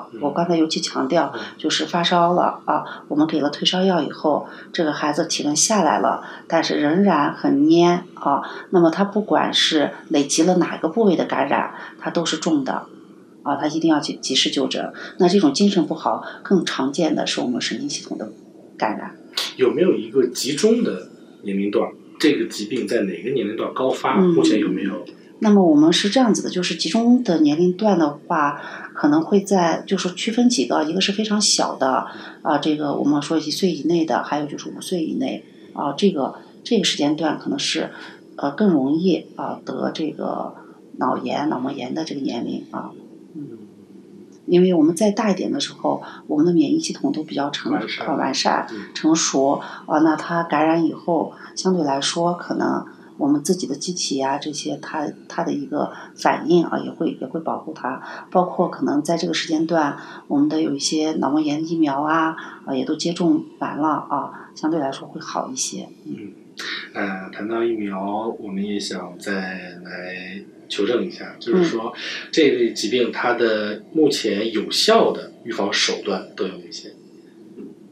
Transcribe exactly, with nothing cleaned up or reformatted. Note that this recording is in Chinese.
药，我刚才尤其强调，就是发烧了啊，我们给了退烧药以后，这个孩子体温下来了，但是仍然很蔫啊，那么他不管是累积了哪个部位的感染，他都是重的。啊，他一定要去及时就诊。那这种精神不好，更常见的是我们神经系统的感染。 有没有一个集中的年龄段？这个疾病在哪个年龄段高发？嗯、目前有没有？ 那么我们是这样子的，就是集中的年龄段的话，可能会在就是区分几个，一个是非常小的啊，这个我们说一岁以内的，还有就是五岁以内啊，这个这个时间段可能是呃更容易啊得这个脑炎、脑膜炎的这个年龄啊。因为我们再大一点的时候，我们的免疫系统都比较成完善、 呃、完善成熟啊，那它感染以后，相对来说，可能我们自己的机体呀、啊、这些，它它的一个反应啊，也会也会保护它。包括可能在这个时间段，我们的有一些脑膜炎疫苗啊，啊也都接种完了啊，相对来说会好一些。 嗯，呃，谈到疫苗，我们也想再来求证一下，就是说、嗯、这类疾病它的目前有效的预防手段都有哪些？